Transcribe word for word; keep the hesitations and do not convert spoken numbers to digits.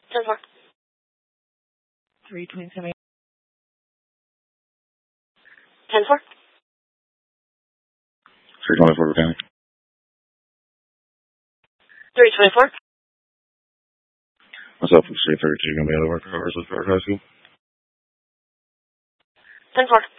ten four. three twenty-seven. ten four. three twenty-four, County. three twenty-four. Myself from C thirty-two, going to be out of work hours at Park High School. ten four.